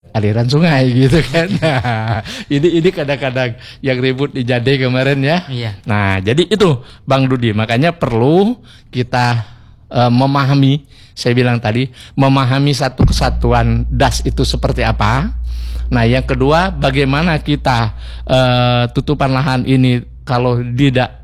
aliran sungai gitu kan. Nah, ini kadang-kadang yang ribut di Jade kemarin ya. Iya. Nah, jadi itu Bang Dudi, makanya perlu kita memahami, saya bilang tadi, memahami satu kesatuan das itu seperti apa. Nah, yang kedua, bagaimana kita tutupan lahan ini kalau tidak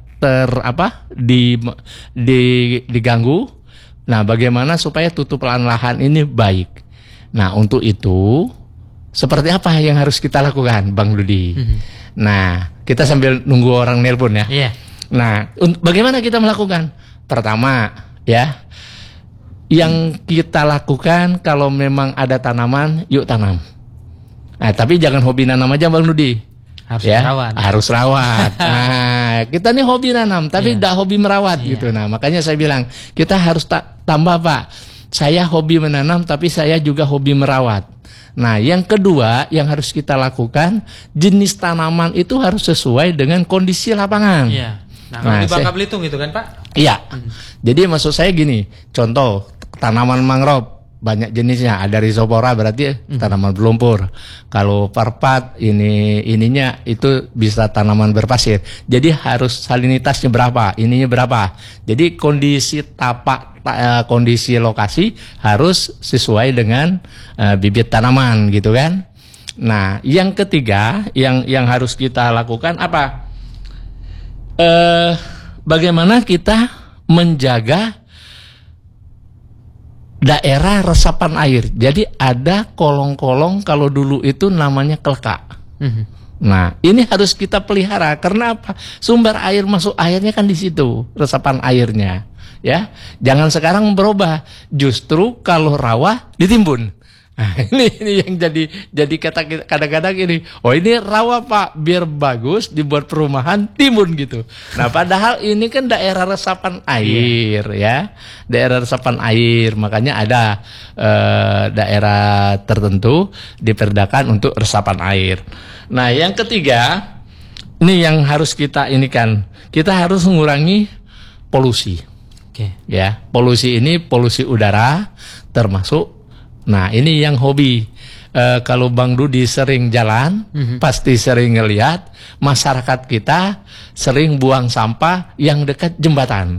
diganggu. Nah, bagaimana supaya tutupan lahan ini baik. Nah, untuk itu seperti apa yang harus kita lakukan, Bang Dudi? Nah, kita sambil nunggu orang nelpon ya. Iya. Nah, bagaimana kita melakukan? Pertama, ya, yang kita lakukan kalau memang ada tanaman, yuk tanam. Nah, tapi jangan hobi nanam aja, Bang Dudi. Harus ya, merawat. Harus rawat. Nah, kita nih hobi nanam, tapi tidak hobi merawat gitu. Nah, makanya saya bilang kita harus tambah, Pak. Saya hobi menanam, tapi saya juga hobi merawat. Nah, yang kedua yang harus kita lakukan, jenis tanaman itu harus sesuai dengan kondisi lapangan. Iya. Nah, di Bangka Belitung itu kan, Pak? Iya. Jadi maksud saya gini, contoh tanaman mangrove banyak jenisnya, ada rhizopora berarti tanaman berlumpur. Kalau parpat ininya itu bisa tanaman berpasir. Jadi harus salinitasnya berapa, ininya berapa. Jadi kondisi kondisi lokasi harus sesuai dengan bibit tanaman gitu kan. Nah, yang ketiga yang harus kita lakukan apa? Bagaimana kita menjaga daerah resapan air. Jadi ada kolong-kolong, kalau dulu itu namanya kelekak. Nah, ini harus kita pelihara karena apa? Sumber air masuk airnya kan di situ, resapan airnya. Ya, jangan sekarang berubah. Justru kalau rawa ditimbun. Nah, ini yang jadi kata kadang-kadang ini, oh ini rawa Pak, biar bagus dibuat perumahan timbun gitu. Nah, padahal ini kan daerah resapan air ya, daerah resapan air, makanya ada daerah tertentu diperdakan untuk resapan air. Nah, yang ketiga, ini yang harus kita kita harus mengurangi polusi. Ya, polusi ini polusi udara termasuk. Nah, ini yang hobi. Kalau Bang Dudi sering jalan, pasti sering ngelihat masyarakat kita sering buang sampah yang dekat jembatan.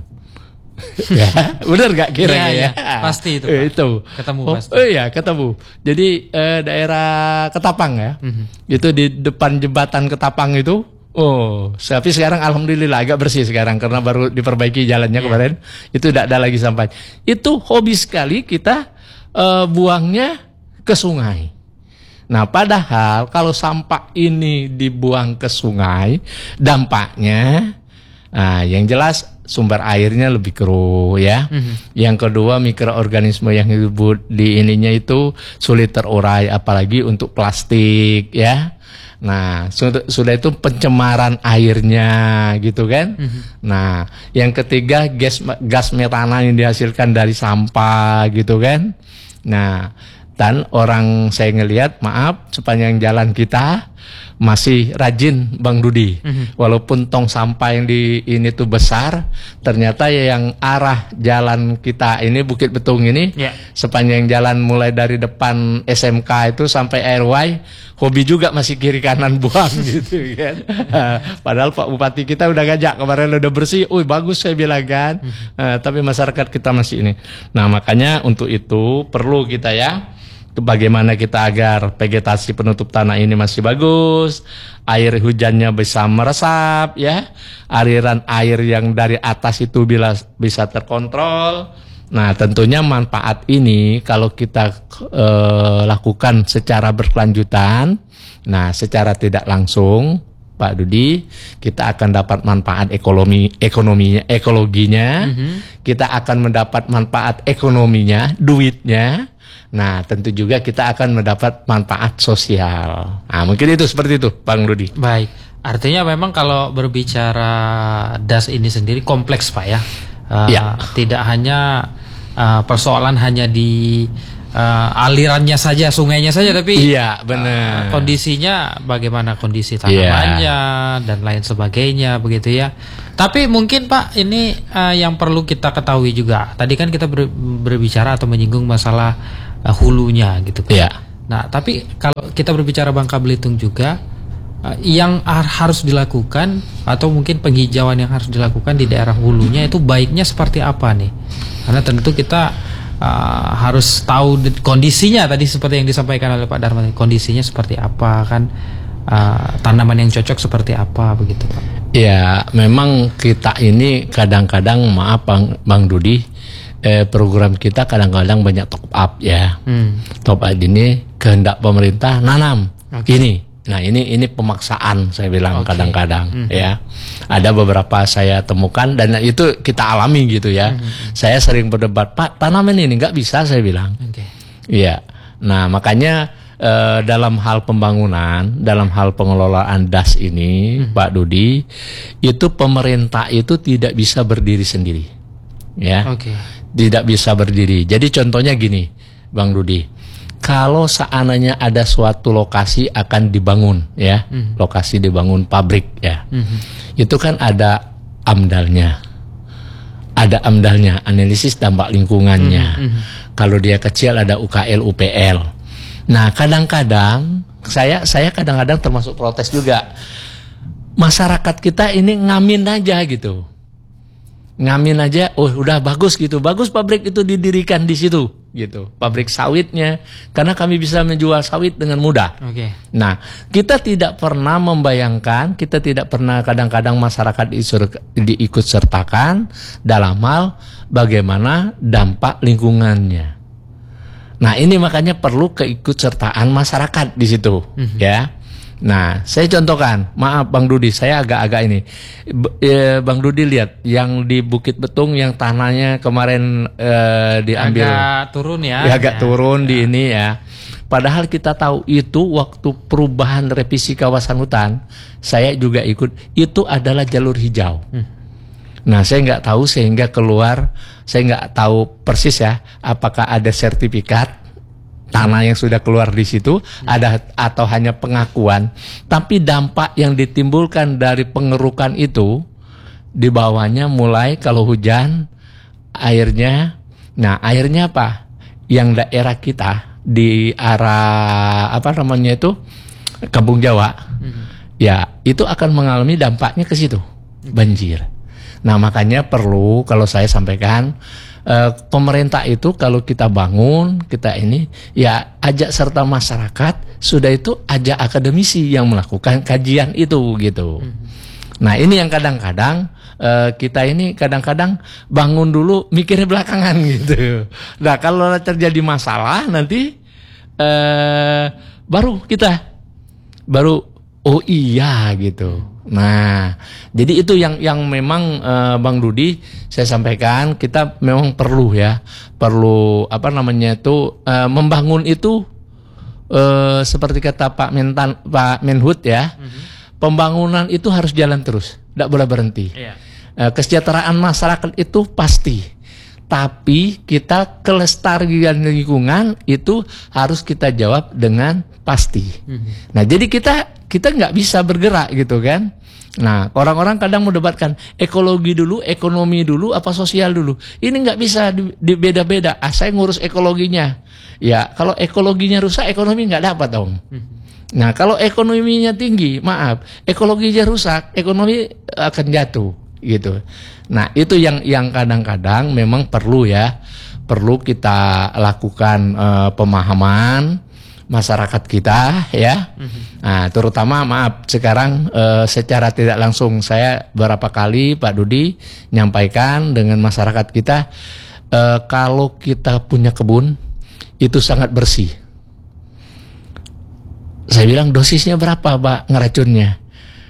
Ya, benar gak kira-kira ya? Pasti itu. Itu. Ketemu pasti. Oh iya, ketemu. Jadi daerah Ketapang ya. Itu di depan jembatan Ketapang itu. Oh, tapi sekarang alhamdulillah agak bersih sekarang karena baru diperbaiki jalannya kemarin. Itu tidak ada lagi sampah. Itu hobi sekali kita buangnya ke sungai. Nah, padahal kalau sampah ini dibuang ke sungai, dampaknya, yang jelas sumber airnya lebih keruh ya. Yang kedua, mikroorganisme yang hidup di ininya itu sulit terurai, apalagi untuk plastik ya. Nah, sudah itu pencemaran airnya gitu kan. Nah, yang ketiga gas metana yang dihasilkan dari sampah gitu kan. Nah, dan orang saya ngelihat, maaf, sepanjang jalan kita masih rajin Bang Dudi. Walaupun tong sampah yang di ini tuh besar, ternyata yang arah jalan kita ini Bukit Betung ini, sepanjang jalan mulai dari depan SMK itu sampai RY, hobi juga masih kiri kanan buang gitu kan. Padahal Pak Bupati kita udah ngajak kemarin udah bersih, bagus saya bilang kan. Tapi masyarakat kita masih ini. Nah, makanya untuk itu perlu kita ya, bagaimana kita agar vegetasi penutup tanah ini masih bagus, air hujannya bisa meresap ya, aliran air yang dari atas itu bisa terkontrol. Nah, tentunya manfaat ini kalau kita lakukan secara berkelanjutan, nah secara tidak langsung Pak Dudi, kita akan dapat manfaat ekologinya, kita akan mendapat manfaat ekonominya, duitnya. Nah, tentu juga kita akan mendapat manfaat sosial. Nah, mungkin itu seperti itu, Bang Dudi. Baik, artinya memang kalau berbicara das ini sendiri kompleks, Pak ya. Tidak hanya persoalan hanya di alirannya saja, sungainya saja, tapi benar. Kondisinya bagaimana kondisi tanamannya dan lain sebagainya begitu ya. Tapi mungkin Pak ini yang perlu kita ketahui juga. Tadi kan kita berbicara atau menyinggung masalah hulunya gitu kan. Nah, tapi kalau kita berbicara Bangka Belitung juga, yang harus dilakukan atau mungkin penghijauan yang harus dilakukan di daerah hulunya itu baiknya seperti apa nih? Karena tentu kita harus tahu kondisinya tadi seperti yang disampaikan oleh Pak Darman, kondisinya seperti apa kan, tanaman yang cocok seperti apa begitu Pak? Ya, memang kita ini kadang-kadang maaf Bang Dudi, program kita kadang-kadang banyak top up ya. Top up ini kehendak pemerintah nanam ini. Nah ini pemaksaan saya bilang kadang-kadang ya. Ada beberapa saya temukan dan itu kita alami gitu ya. Saya sering berdebat, Pak tanaman ini nggak bisa saya bilang. Iya. Nah makanya dalam hal pembangunan, dalam hal pengelolaan DAS ini, Pak Dudi, itu pemerintah itu tidak bisa berdiri sendiri, ya, tidak bisa berdiri. Jadi contohnya gini, Bang Dudi, kalau seandainya ada suatu lokasi akan dibangun, ya, lokasi dibangun pabrik, ya, itu kan ada AMDAL-nya, analisis dampak lingkungannya. Kalau dia kecil ada UKL, UPL. Nah kadang-kadang saya kadang-kadang termasuk protes juga, masyarakat kita ini ngamin aja gitu, ngamin aja, oh udah bagus gitu, bagus pabrik itu didirikan di situ gitu, pabrik sawitnya, karena kami bisa menjual sawit dengan mudah. Nah kita tidak pernah membayangkan, kita tidak pernah kadang-kadang masyarakat diikut sertakan dalam hal bagaimana dampak lingkungannya. Nah ini makanya perlu keikutsertaan masyarakat di situ, ya. Nah saya contohkan, maaf Bang Dudi, saya agak-agak ini, Bang Dudi lihat yang di Bukit Betung yang tanahnya kemarin diambil, agak turun ya, agak turun di ini ya. Padahal kita tahu itu waktu perubahan revisi kawasan hutan, saya juga ikut, itu adalah jalur hijau. Nah saya nggak tahu sehingga keluar, saya nggak tahu persis ya apakah ada sertifikat tanah yang sudah keluar di situ, ada atau hanya pengakuan. Tapi dampak yang ditimbulkan dari pengerukan itu di bawahnya mulai kalau hujan airnya, nah airnya apa? Yang daerah kita di arah apa namanya itu Kampung Jawa, ya itu akan mengalami dampaknya ke situ, banjir. Nah makanya perlu kalau saya sampaikan, pemerintah itu kalau kita bangun, kita ini ya ajak serta masyarakat, sudah itu ajak akademisi yang melakukan kajian itu gitu. Nah ini yang kadang-kadang kita ini kadang-kadang bangun dulu mikirnya belakangan gitu. Nah kalau terjadi masalah nanti baru oh iya gitu. Nah, jadi itu yang memang Bang Dudi saya sampaikan, kita memang perlu ya, perlu apa namanya itu membangun itu seperti kata Pak Menhut ya, pembangunan itu harus jalan terus, tidak boleh berhenti. Kesejahteraan masyarakat itu pasti, tapi kita kelestarian lingkungan itu harus kita jawab dengan pasti. Nah, jadi kita nggak bisa bergerak gitu kan. Nah, orang-orang kadang mendebatkan ekologi dulu, ekonomi dulu, apa sosial dulu. Ini nggak bisa beda-beda. Saya ngurus ekologinya. Ya, kalau ekologinya rusak, ekonomi nggak dapat dong. Nah, kalau ekonominya tinggi, maaf, ekologinya rusak, ekonomi akan jatuh gitu. Nah, itu yang kadang-kadang memang perlu ya, perlu kita lakukan pemahaman masyarakat kita ya. Nah, terutama maaf sekarang secara tidak langsung saya beberapa kali Pak Dudi nyampaikan dengan masyarakat kita, kalau kita punya kebun itu sangat bersih. Saya bilang dosisnya berapa Pak ngeracunnya?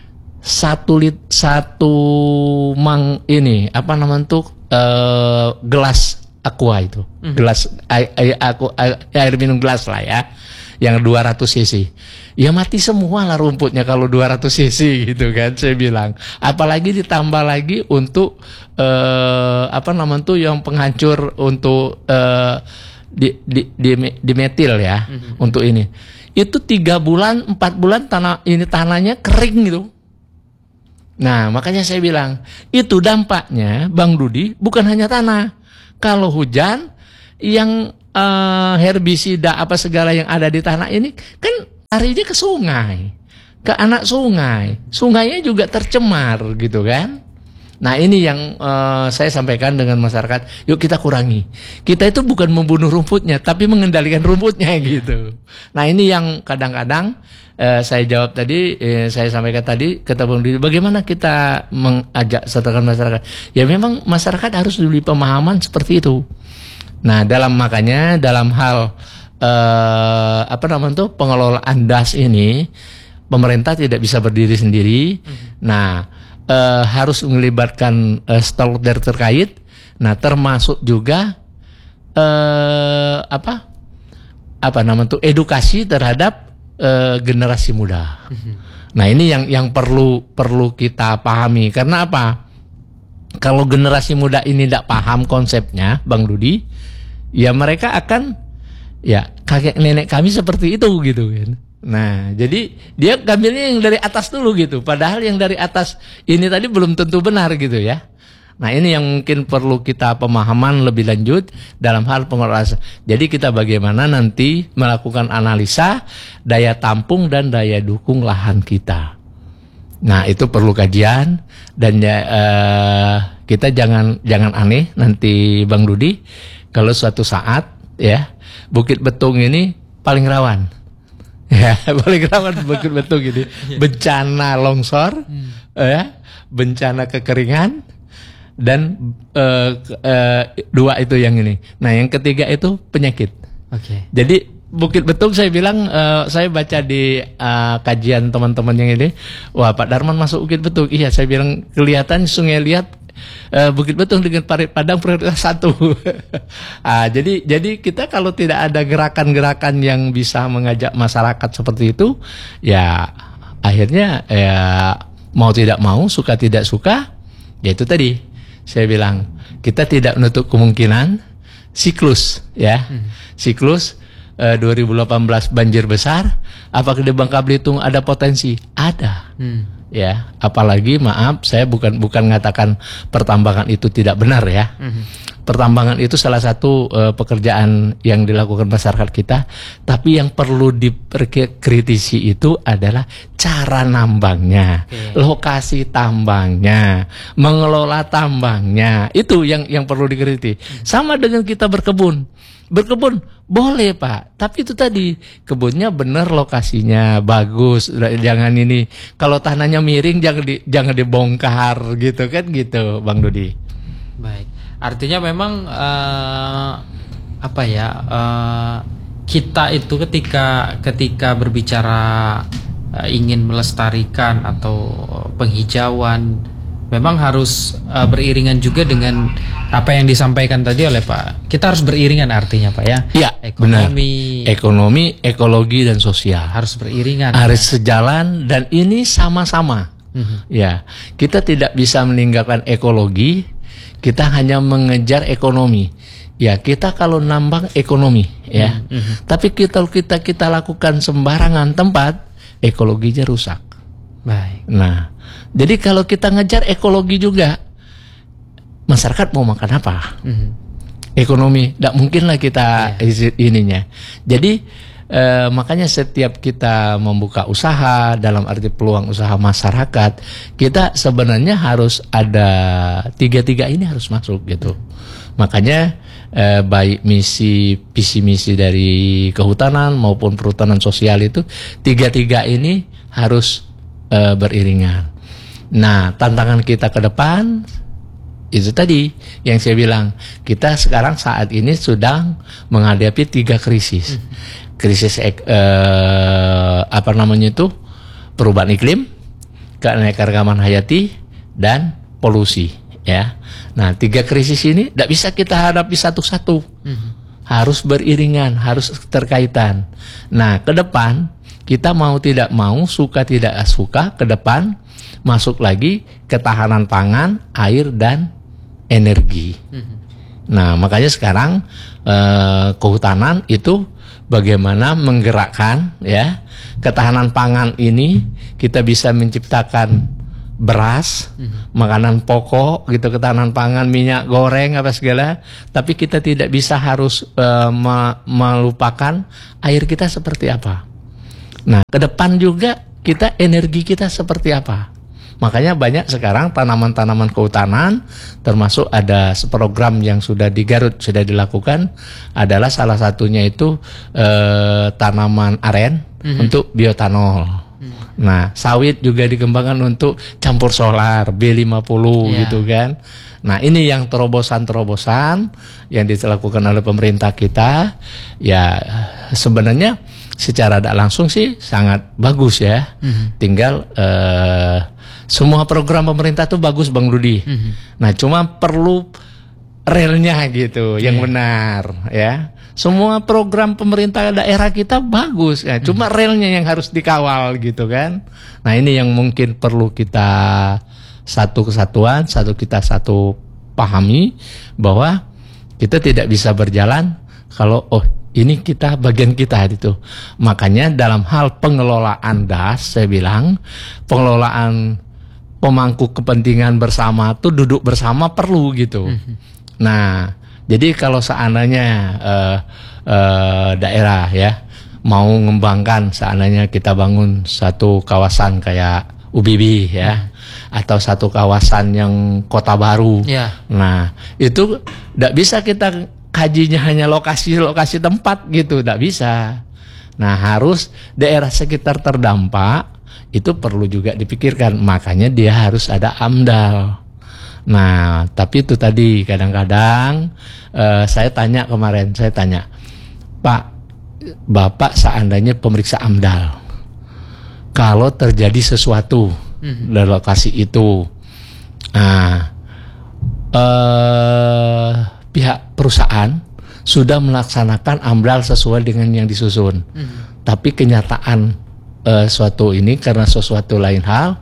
Satu mang ini apa namanya tuh gelas aqua itu, gelas air minum gelas lah ya, yang 200 cc. Ya mati semua lah rumputnya kalau 200 cc gitu kan, saya bilang. Apalagi ditambah lagi untuk apa namanya tuh yang penghancur untuk dimetil ya, untuk ini. Itu 3 bulan 4 bulan tanahnya kering gitu. Nah makanya saya bilang itu dampaknya Bang Dudi bukan hanya tanah. Kalau hujan yang herbisida apa segala yang ada di tanah ini kan larinya ke sungai, ke anak sungai. Sungainya juga tercemar gitu kan. Nah ini yang saya sampaikan dengan masyarakat, yuk kita kurangi. Kita itu bukan membunuh rumputnya, tapi mengendalikan rumputnya gitu. Nah ini yang kadang-kadang saya jawab tadi, saya sampaikan tadi, kata Bang Didi, bagaimana kita mengajak sertakan masyarakat? Ya memang masyarakat harus diberi pemahaman seperti itu. Nah makanya dalam hal pengelolaan DAS ini, pemerintah tidak bisa berdiri sendiri. Nah harus melibatkan stakeholder terkait. Nah termasuk juga edukasi terhadap generasi muda. Nah ini yang perlu kita pahami. Karena apa? Kalau generasi muda ini tidak paham konsepnya, Bang Dudi, ya mereka akan kakek nenek kami seperti itu gitu kan. Nah, jadi dia ngambilnya yang dari atas dulu gitu. Padahal yang dari atas ini tadi belum tentu benar gitu ya. Nah, ini yang mungkin perlu kita pemahaman lebih lanjut dalam hal pengelolaan. Jadi kita bagaimana nanti melakukan analisa daya tampung dan daya dukung lahan kita. Nah, itu perlu kajian dan kita jangan aneh nanti Bang Dudi kalau suatu saat ya Bukit Betung ini paling rawan. Ya, paling rawan Bukit Betung ini bencana longsor, bencana kekeringan, dan dua itu yang ini. Nah, yang ketiga itu penyakit. Oke. Jadi Bukit Betung saya bilang, saya baca di kajian teman-teman yang ini, wah Pak Darman masuk Bukit Betung. Iya, saya bilang kelihatan Sungai Liat, Bukit Betung dengan Parit Padang prioritas 1. Jadi kita kalau tidak ada gerakan-gerakan yang bisa mengajak masyarakat seperti itu, ya akhirnya ya mau tidak mau, suka tidak suka, ya itu tadi saya bilang kita tidak menutup kemungkinan siklus ya, siklus 2018 banjir besar. Apakah di Bangka Belitung ada potensi? Ada. Ya, apalagi maaf, saya bukan ngatakan pertambangan itu tidak benar ya. Pertambangan itu salah satu pekerjaan yang dilakukan masyarakat kita, tapi yang perlu dikritisi itu adalah cara nambangnya, lokasi tambangnya, mengelola tambangnya. Itu yang perlu dikritisi. Sama dengan kita berkebun. Berkebun boleh Pak, tapi itu tadi kebunnya benar, lokasinya bagus, jangan ini kalau tanahnya miring jangan dibongkar gitu kan gitu Bang Dudi. Baik, artinya memang kita itu ketika berbicara ingin melestarikan atau penghijauan, memang harus beriringan juga dengan apa yang disampaikan tadi oleh Pak. Kita harus beriringan artinya Pak ya. Iya, ekonomi, ekologi dan sosial harus beriringan. Harus sejalan dan ini sama-sama. Ya, kita tidak bisa meninggalkan ekologi, kita hanya mengejar ekonomi. Ya, kita kalau nambang ekonomi ya. Tapi kita lakukan sembarangan tempat, ekologinya rusak. Baik. Nah, jadi kalau kita ngejar ekologi juga, masyarakat mau makan apa? Ekonomi, tidak mungkinlah kita ininya. Jadi makanya setiap kita membuka usaha dalam arti peluang usaha masyarakat, kita sebenarnya harus ada tiga ini harus masuk gitu. Makanya baik visi misi dari kehutanan maupun perhutanan sosial itu tiga ini harus beriringan. Nah, tantangan kita ke depan itu tadi yang saya bilang, kita sekarang saat ini sedang menghadapi 3 krisis. Krisis perubahan iklim, keanekaragaman hayati, dan polusi ya. Nah, 3 krisis ini tidak bisa kita hadapi satu-satu. Harus beriringan, harus terkaitan. Nah, ke depan kita mau tidak mau, suka tidak suka, ke depan masuk lagi ketahanan pangan, air, dan energi. Nah, makanya sekarang kehutanan itu bagaimana menggerakkan ya ketahanan pangan ini, kita bisa menciptakan beras, makanan pokok gitu, ketahanan pangan, minyak goreng apa segala, tapi kita tidak bisa harus melupakan air kita seperti apa. Nah, ke depan juga energi kita seperti apa? Makanya banyak sekarang tanaman-tanaman kehutanan, termasuk ada program yang sudah di Garut sudah dilakukan, adalah salah satunya itu tanaman aren untuk bioetanol. Nah, sawit juga dikembangkan untuk campur solar B50 gitu kan. Nah, ini yang terobosan-terobosan yang dilakukan oleh pemerintah kita, ya sebenarnya secara tidak langsung sih sangat bagus ya. Tinggal semua program pemerintah tuh bagus Bang Rudi. Nah, cuma perlu relnya gitu yang benar ya. Semua program pemerintah daerah kita bagus ya, cuma relnya yang harus dikawal gitu kan. Nah, ini yang mungkin perlu kita satu kesatuan, satu pahami bahwa kita tidak bisa berjalan kalau ini kita bagian kita gitu. Makanya dalam hal pengelolaan DAS, saya bilang pengelolaan pemangku kepentingan bersama tuh duduk bersama perlu gitu. Nah, jadi kalau seandainya daerah ya mau mengembangkan, seandainya kita bangun satu kawasan kayak UBB ya, atau satu kawasan yang kota baru. Nah, itu tidak bisa kita kajinya hanya lokasi tempat gitu, tidak bisa. Nah, harus daerah sekitar terdampak itu perlu juga dipikirkan, makanya dia harus ada AMDAL. Nah, tapi itu tadi kadang-kadang saya tanya, Pak, Bapak seandainya pemeriksa AMDAL, kalau terjadi sesuatu di lokasi itu, pihak perusahaan sudah melaksanakan AMDAL sesuai dengan yang disusun, tapi kenyataan suatu ini karena sesuatu lain hal,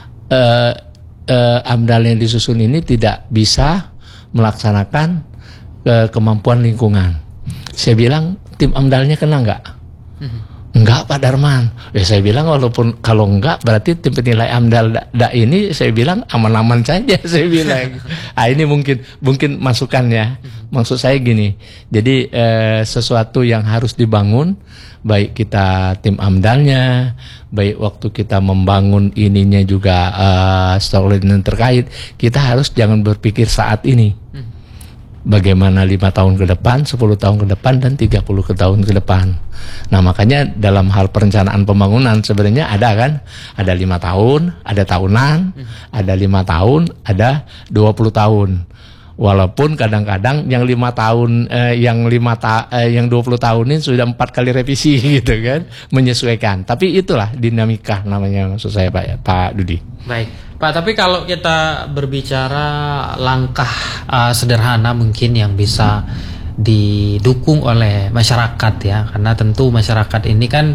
AMDAL yang disusun ini tidak bisa melaksanakan kemampuan lingkungan. Saya bilang, tim AMDAL-nya kena nggak? Enggak Pak Darman. Saya bilang walaupun kalau enggak berarti tim penilai AMDAL ini saya bilang aman-aman saja saya bilang. Ini mungkin masukannya. Maksud saya gini. Jadi sesuatu yang harus dibangun, baik kita tim AMDAL-nya, baik waktu kita membangun ininya juga stakeholder terkait, kita harus jangan berpikir saat ini. Bagaimana 5 tahun ke depan, 10 tahun ke depan, dan 30 tahun ke depan. Nah, makanya dalam hal perencanaan pembangunan sebenarnya ada kan, ada 5 tahun, ada tahunan, ada 5 tahun, ada 20 tahun. Walaupun kadang-kadang yang 5 tahun, yang 20 tahun ini sudah 4 kali revisi gitu kan, menyesuaikan. Tapi itulah dinamika namanya, maksud saya Pak Dudi. Baik. Pak, tapi kalau kita berbicara langkah sederhana mungkin yang bisa didukung oleh masyarakat ya, karena tentu masyarakat ini kan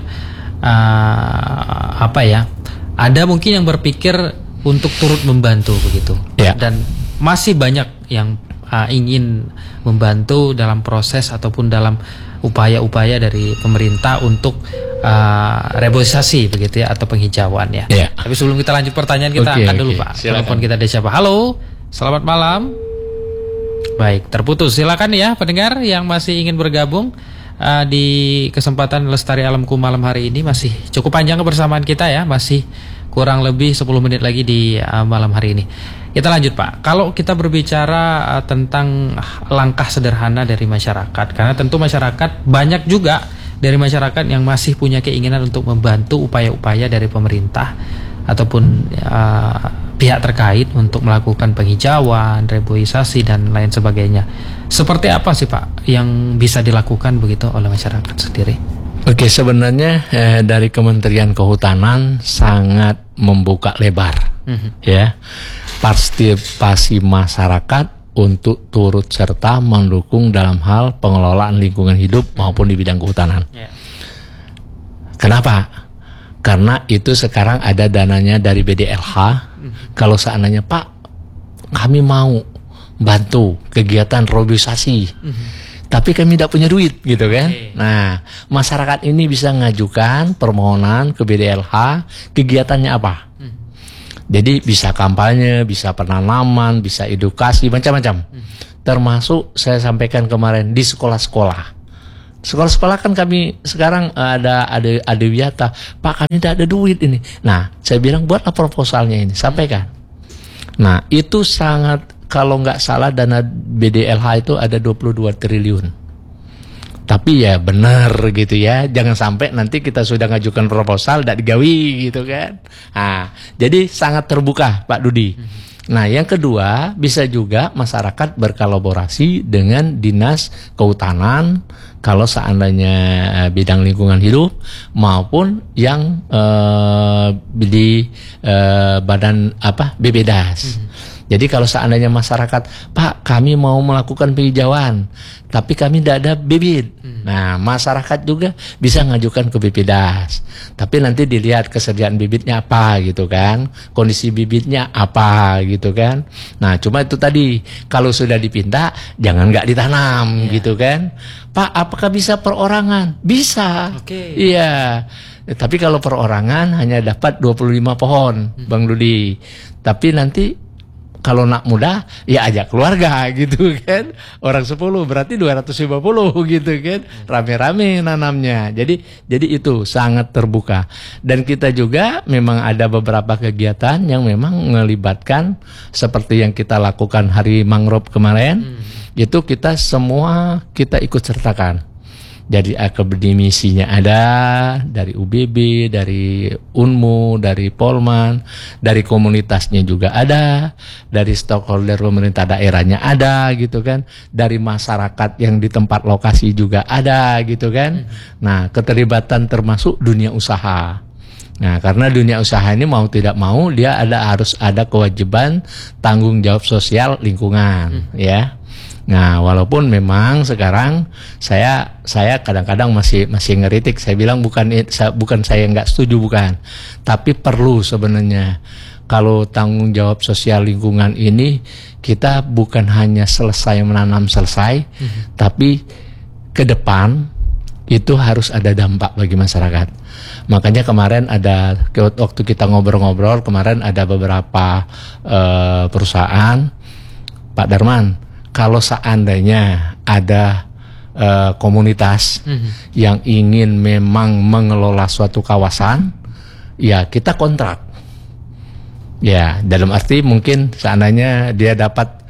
ada mungkin yang berpikir untuk turut membantu begitu, dan masih banyak yang ingin membantu dalam proses ataupun dalam upaya-upaya dari pemerintah untuk reboisasi begitu ya, atau penghijauan ya. Tapi sebelum kita lanjut pertanyaan, kita angkat dulu Pak. Telepon kita ada siapa? Halo, selamat malam. Baik, terputus. Silakan ya pendengar yang masih ingin bergabung di kesempatan Lestari Alamku malam hari ini. Masih cukup panjang kebersamaan kita ya, masih kurang lebih 10 menit lagi di malam hari ini. Kita lanjut Pak. Kalau kita berbicara tentang langkah sederhana dari masyarakat, karena tentu masyarakat banyak juga dari masyarakat yang masih punya keinginan untuk membantu upaya-upaya dari pemerintah ataupun pihak terkait untuk melakukan penghijauan, reboisasi dan lain sebagainya. Seperti apa sih Pak yang bisa dilakukan begitu oleh masyarakat sendiri? Oke, sebenarnya dari Kementerian Kehutanan sangat membuka lebar ya partisipasi masyarakat untuk turut serta mendukung dalam hal pengelolaan lingkungan hidup maupun di bidang kehutanan. Kenapa? Karena itu sekarang ada dananya dari BDLH. Kalau seandainya Pak, kami mau bantu kegiatan reboisasi, tapi kami tidak punya duit gitu kan. Nah, masyarakat ini bisa mengajukan permohonan ke BDLH, kegiatannya apa? Jadi bisa kampanye, bisa penanaman, bisa edukasi, macam-macam. Termasuk saya sampaikan kemarin di sekolah-sekolah. Sekolah-sekolah kan kami sekarang ada Wiyata, Pak kami tidak ada duit ini. Nah, saya bilang buatlah proposalnya ini, sampaikan. Nah, itu sangat, kalau nggak salah dana BDLH itu ada 22 triliun. Tapi ya benar gitu ya, jangan sampai nanti kita sudah ngajukan proposal tidak digawi gitu kan. Nah, jadi sangat terbuka Pak Dudi. Nah, yang kedua, bisa juga masyarakat berkolaborasi dengan dinas kehutanan kalau seandainya bidang lingkungan hidup maupun yang di badan BPDAS. Jadi kalau seandainya masyarakat, Pak kami mau melakukan penghijauan, tapi kami tidak ada bibit. Nah, masyarakat juga bisa ngajukan ke BPDAS. Tapi nanti dilihat kesediaan bibitnya apa gitu kan, kondisi bibitnya apa gitu kan. Nah, cuma itu tadi, kalau sudah dipinta, jangan nggak ditanam gitu kan. Pak, apakah bisa perorangan? Bisa. Iya. Tapi kalau perorangan hanya dapat 25 pohon, Bang Dudi. Tapi nanti kalau nak muda ya ajak keluarga gitu kan, orang 10 berarti 250 gitu kan, rame-rame nanamnya. Jadi itu sangat terbuka. Dan kita juga memang ada beberapa kegiatan yang memang melibatkan seperti yang kita lakukan Hari Mangrove kemarin. Itu kita semua kita ikut sertakan. Jadi akademisinya ada, dari UBB, dari UNMU, dari Polman, dari komunitasnya juga ada, dari stakeholder pemerintah daerahnya ada gitu kan, dari masyarakat yang di tempat lokasi juga ada gitu kan. Nah, keterlibatan termasuk dunia usaha. Nah, karena dunia usaha ini mau tidak mau dia harus ada kewajiban tanggung jawab sosial lingkungan, ya. Nah, walaupun memang sekarang saya kadang-kadang masih ngeritik. Saya bilang bukan saya nggak setuju, bukan. Tapi perlu sebenarnya kalau tanggung jawab sosial lingkungan ini kita bukan hanya selesai menanam tapi ke depan itu harus ada dampak bagi masyarakat. Makanya kemarin waktu kita ngobrol-ngobrol kemarin ada beberapa perusahaan, Pak Darman. Kalau seandainya ada komunitas yang ingin memang mengelola suatu kawasan, ya kita kontrak. Ya, dalam arti mungkin seandainya dia dapat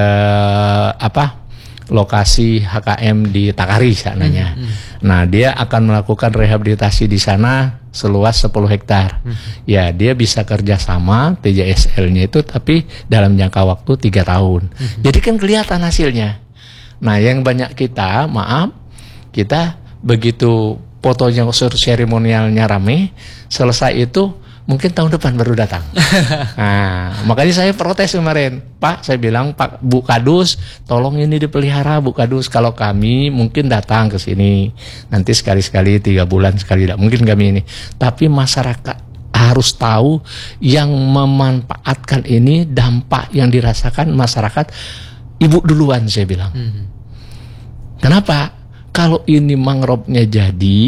lokasi HKM di Takari seandainya. Nah, dia akan melakukan rehabilitasi di sana seluas 10 hektar. Ya, dia bisa kerjasama TJSL-nya itu tapi dalam jangka waktu 3 tahun. Jadi kan kelihatan hasilnya. Nah, yang banyak kita begitu fotonya seremonialnya rame, selesai itu mungkin tahun depan baru datang. Nah, makanya saya protes kemarin, Pak. Saya bilang, Pak Bu Kadus, tolong ini dipelihara Bu Kadus. Kalau kami mungkin datang ke sini, nanti sekali-sekali 3 bulan sekali, tidak mungkin kami ini. Tapi masyarakat harus tahu yang memanfaatkan ini, dampak yang dirasakan masyarakat. Ibu duluan saya bilang. Kenapa? Kalau ini mangrove-nya jadi,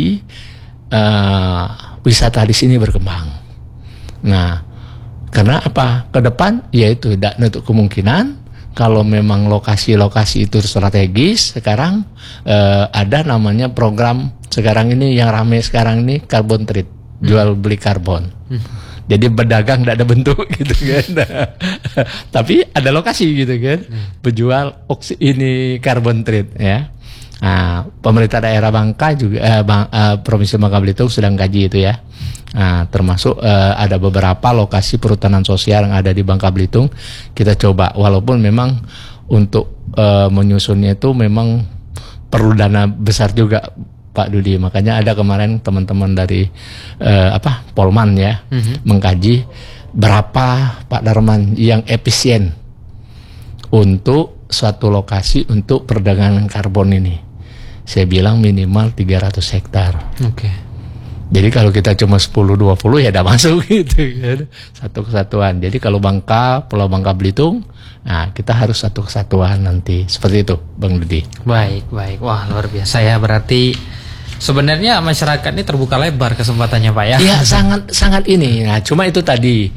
wisata di sini berkembang. Nah, karena apa? Ke depan yaitu tidak menutup kemungkinan kalau memang lokasi-lokasi itu strategis. Sekarang ada namanya program sekarang ini yang ramai sekarang ini carbon trade, jual beli karbon. Jadi berdagang tidak ada bentuk gitu kan. Tapi ada lokasi gitu kan. Penjual ini carbon trade ya. Nah, pemerintah daerah Bangka juga Provinsi Bangka Belitung sedang kaji itu ya. Nah, termasuk ada beberapa lokasi perhutanan sosial yang ada di Bangka Belitung kita coba, walaupun memang untuk menyusunnya itu memang perlu dana besar juga Pak Dudi. Makanya ada kemarin teman-teman dari Polman ya mengkaji berapa Pak Darman yang efisien untuk suatu lokasi untuk perdagangan karbon ini. Saya bilang minimal 300 hektar. Jadi kalau kita cuma 10-20 ya udah masuk gitu kan. Satu kesatuan. Jadi kalau Pulau Bangka Belitung, nah kita harus satu kesatuan nanti. Seperti itu Bang Dudi. Baik. Wah, luar biasa ya. Berarti sebenarnya masyarakat ini terbuka lebar kesempatannya Pak ya. Iya, sangat ini. Nah, cuma itu tadi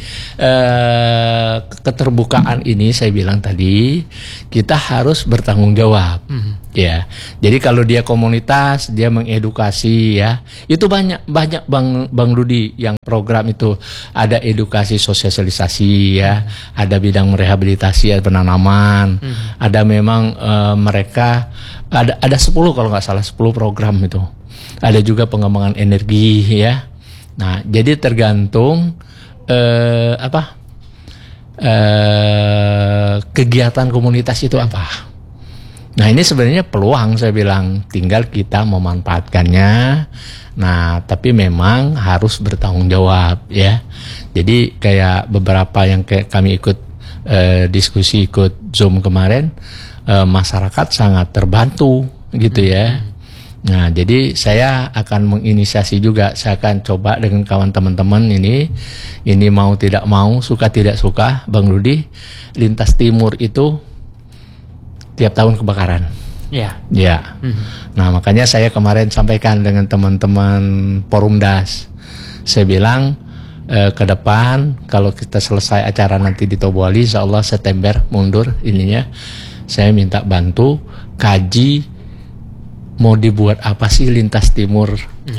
keterbukaan ini saya bilang tadi kita harus bertanggung jawab. Ya, jadi kalau dia komunitas, dia mengedukasi ya. Itu banyak Bang Rudi yang program itu ada edukasi sosialisasi ya, ada bidang rehabilitasi, ada penanaman, ada memang mereka ada 10 kalau nggak salah 10 program itu. Ada juga pengembangan energi ya. Nah, jadi tergantung kegiatan komunitas itu apa. Nah, ini sebenarnya peluang, saya bilang, tinggal kita memanfaatkannya. Nah, tapi memang harus bertanggung jawab ya. Jadi kayak beberapa yang kami ikut diskusi, ikut Zoom kemarin, masyarakat sangat terbantu gitu ya. Nah, jadi saya akan menginisiasi juga, saya akan coba dengan kawan teman-teman ini mau tidak mau, suka tidak suka, Bang Rudi, lintas timur itu tiap tahun kebakaran. Ya. Ya. Nah, makanya saya kemarin sampaikan dengan teman-teman Forum DAS. Saya bilang ke depan kalau kita selesai acara nanti di Tobuali, insya Allah September mundur ininya, saya minta bantu kaji mau dibuat apa sih lintas timur.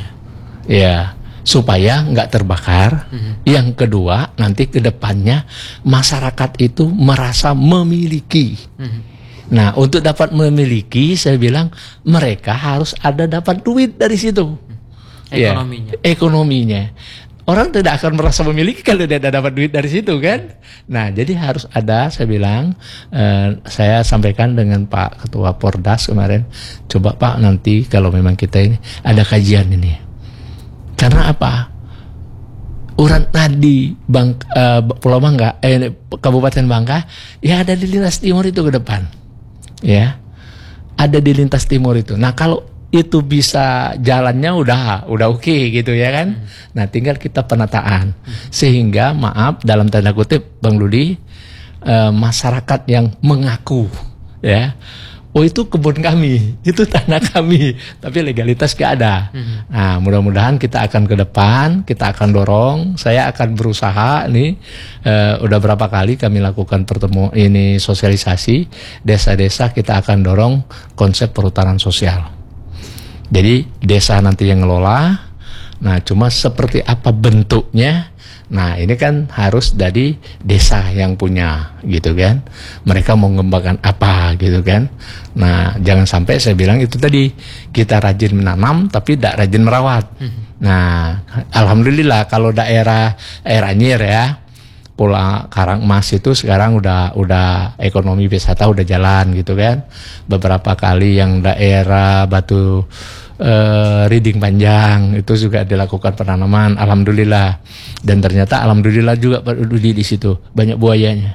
Ya, supaya nggak terbakar. Yang kedua, nanti ke depannya masyarakat itu merasa memiliki. Nah, untuk dapat memiliki, saya bilang mereka harus ada dapat duit dari situ. Ekonominya. Ya, ekonominya. Orang tidak akan merasa memiliki kalau dia dapat duit dari situ kan. Nah, jadi harus ada, saya bilang, saya sampaikan dengan Pak Ketua Pordas kemarin, coba Pak nanti kalau memang kita ini ada kajian ini. Karena apa? Urat nadi Pulau Bangka, Kabupaten Bangka, ya ada di lintas timur itu ke depan. Ya, ada di lintas timur itu. Nah, kalau itu bisa jalannya udah oke gitu ya kan. Nah, tinggal kita penataan sehingga maaf dalam tanda kutip Bang Rudi, masyarakat yang mengaku ya, oh itu kebun kami, itu tanah kami, tapi legalitas gak ada. Nah, mudah-mudahan kita akan ke depan, kita akan dorong. Saya akan berusaha nih, udah berapa kali kami lakukan pertemuan ini, sosialisasi desa-desa, kita akan dorong konsep perhutanan sosial. Jadi desa nanti yang ngelola. Nah, cuma seperti apa bentuknya, nah ini kan harus dari desa yang punya gitu kan. Mereka mau mengembangkan apa gitu kan. Nah, jangan sampai saya bilang itu tadi, kita rajin menanam tapi tidak rajin merawat. Nah, alhamdulillah kalau daerah Anyer ya, Pulau Karangmas itu sekarang udah ekonomi wisata udah jalan gitu kan. Beberapa kali yang daerah Batu Riding Panjang itu juga dilakukan penanaman, alhamdulillah. Dan ternyata alhamdulillah juga Pak Rudi di situ banyak buayanya.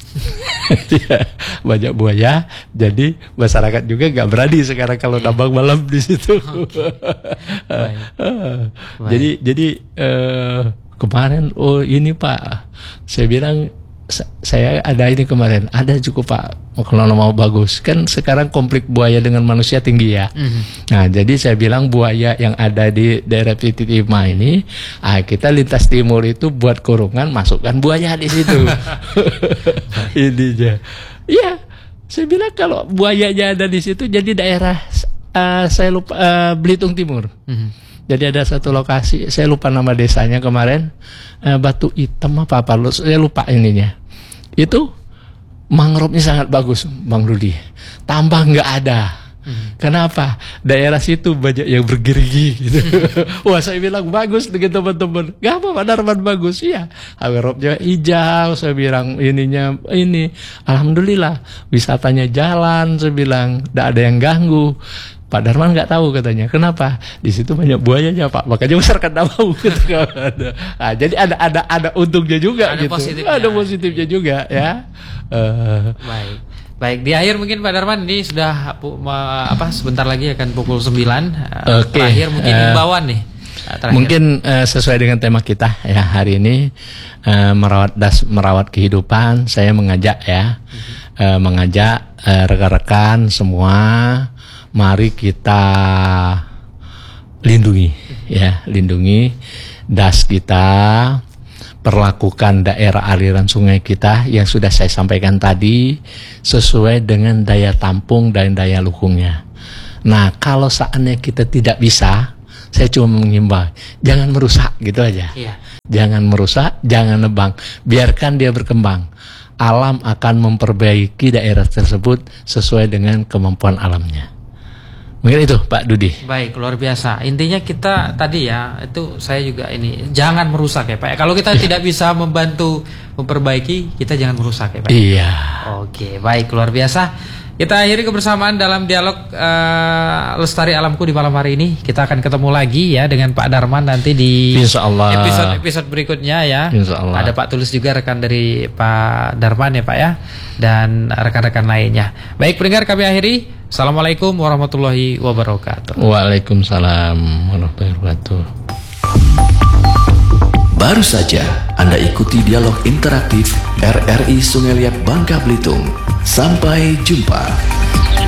Banyak buaya, jadi masyarakat juga nggak berani sekarang kalau nambang malam di situ. Jadi kemarin ini Pak, saya bilang saya ada ini kemarin, ada cukup Pak, kalau mau bagus kan sekarang konflik buaya dengan manusia tinggi ya. Nah, jadi saya bilang buaya yang ada di daerah Pititima ini, kita lintas timur itu buat kurungan, masukkan buaya di situ. Ininya, iya, saya bilang kalau buayanya ada di situ, jadi daerah saya lupa Belitung Timur. Jadi ada satu lokasi, saya lupa nama desanya kemarin, Batu Hitam apa saya lupa ininya. Itu mangrove-nya sangat bagus, Bang Rudi. Tambang nggak ada. Kenapa? Daerah situ banyak yang bergerigi gitu. Wah, saya bilang bagus dengan teman-teman. Gak apa-apa, Darman bagus. Iya, mangrove-nya hijau, saya bilang ini. Alhamdulillah, wisatanya jalan, saya bilang, tidak ada yang ganggu. Pak Darman nggak tahu katanya. Kenapa? Di situ banyak buayanya Pak. Makanya masyarakat nggak mau. Gitu. Nah, jadi ada untungnya juga. Ada gitu. Positifnya. Ada positifnya juga ya. Baik. Di akhir mungkin Pak Darman ini sudah sebentar lagi akan pukul 9. Terakhir mungkin imbauan nih. Mungkin sesuai dengan tema kita ya hari ini, merawat kehidupan. Saya mengajak ya, mengajak rekan-rekan semua. Mari kita lindungi das kita, perlakukan daerah aliran sungai kita yang sudah saya sampaikan tadi sesuai dengan daya tampung dan daya lukungnya. Nah, kalau saatnya kita tidak bisa, saya cuma mengimbau, jangan merusak gitu aja. Iya. Jangan merusak, jangan nebang, biarkan dia berkembang. Alam akan memperbaiki daerah tersebut sesuai dengan kemampuan alamnya. Mungkin itu Pak Dudi. Baik, luar biasa. Intinya kita tadi ya, itu saya juga ini, jangan merusak ya Pak. Kalau kita tidak bisa membantu memperbaiki, kita jangan merusak ya Pak. Iya. Oke, baik, luar biasa. Kita akhiri kebersamaan dalam dialog Lestari Alamku di malam hari ini. Kita akan ketemu lagi ya dengan Pak Darman nanti di Insyaallah. episode berikutnya ya. Insyaallah. Ada Pak Tulus juga, rekan dari Pak Darman ya Pak ya, dan rekan-rekan lainnya. Baik pendengar, kami akhiri. Assalamualaikum warahmatullahi wabarakatuh. Waalaikumsalam warahmatullahi wabarakatuh. Baru saja Anda ikuti dialog interaktif RRI Sungai Liat Bangka Belitung. Sampai jumpa.